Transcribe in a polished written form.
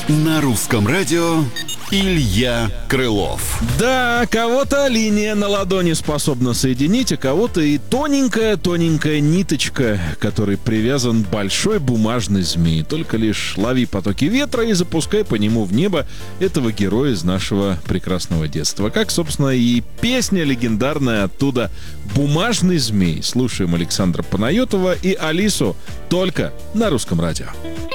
На русском радио Илья Крылов. Да, кого-то линия на ладони способна соединить, а кого-то и тоненькая ниточка, к которой привязан большой бумажный змей. Только лишь лови потоки ветра и запускай по нему в небо этого героя из нашего прекрасного детства. Как, собственно, и песня легендарная оттуда «Бумажный змей». Слушаем Александра Панайотова и Алису только на русском радио.